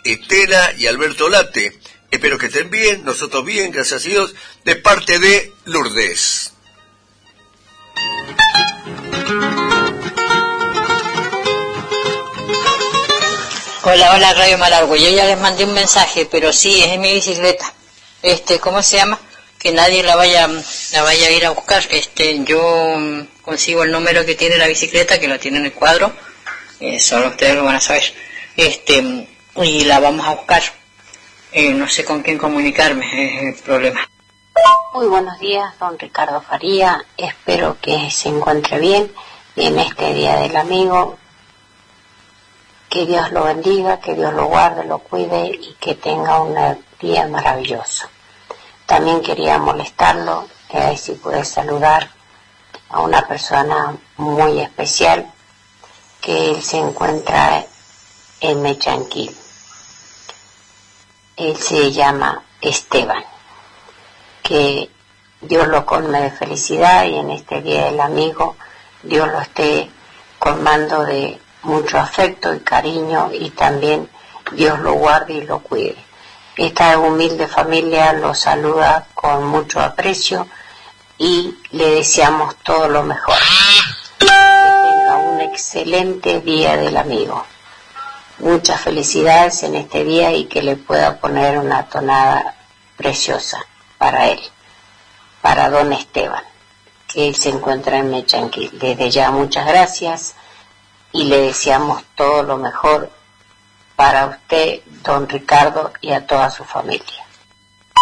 Estela y Alberto Late. Espero que estén bien, nosotros bien, gracias a Dios, de parte de Lourdes. Hola Radio Malargüe, yo ya les mandé un mensaje, pero sí, es en mi bicicleta. ¿Cómo se llama? Que nadie la vaya a ir a buscar. Yo consigo el número que tiene la bicicleta, que lo tiene en el cuadro, solo ustedes lo van a saber. Y la vamos a buscar. No sé con quién comunicarme, es el problema. Muy buenos días, don Ricardo Faría. Espero que se encuentre bien en este Día del Amigo. Que Dios lo bendiga, que Dios lo guarde, lo cuide y que tenga un día maravilloso. También quería molestarlo, si puede saludar a una persona muy especial, que él se encuentra en Mechanquil. Él se llama Esteban. Que Dios lo colme de felicidad y en este Día del Amigo Dios lo esté colmando de mucho afecto y cariño y también Dios lo guarde y lo cuide. Esta humilde familia lo saluda con mucho aprecio y le deseamos todo lo mejor. Que tenga un excelente Día del Amigo. Muchas felicidades en este día y que le pueda poner una tonada preciosa para él, para don Esteban, que él se encuentra en Mechanquil. Desde ya muchas gracias y le deseamos todo lo mejor para usted, don Ricardo, y a toda su familia.